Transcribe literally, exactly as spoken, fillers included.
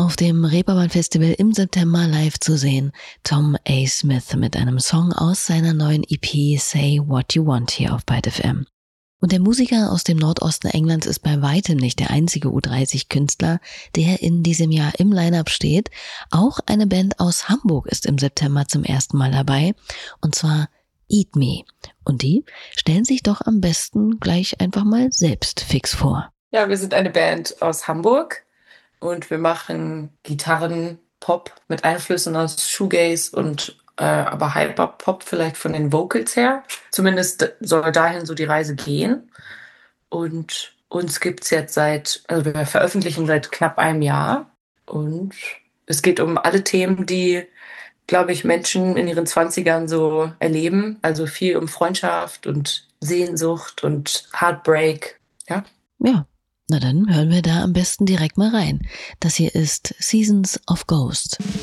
auf dem Reeperbahn Festival im September live zu sehen. Tom A. Smith mit einem Song aus seiner neuen E P Say What You Want hier auf Byte F M. Und der Musiker aus dem Nordosten Englands ist bei weitem nicht der einzige U dreißig Künstler, der in diesem Jahr im Line-Up steht. Auch eine Band aus Hamburg ist im September zum ersten Mal dabei, und zwar Eat Me. Und die stellen sich doch am besten gleich einfach mal selbst fix vor. Ja, wir sind eine Band aus Hamburg und wir machen Gitarren-Pop mit Einflüssen aus Shoegaze und äh, aber Hyper-Pop vielleicht von den Vocals her. Zumindest soll dahin so die Reise gehen. Und uns gibt's jetzt seit, also wir veröffentlichen seit knapp einem Jahr. Und es geht um alle Themen, die, glaube ich, Menschen in ihren Zwanzigern so erleben. Also viel um Freundschaft und Sehnsucht und Heartbreak. Ja. Ja, na dann hören wir da am besten direkt mal rein. Das hier ist Seasons of Ghost.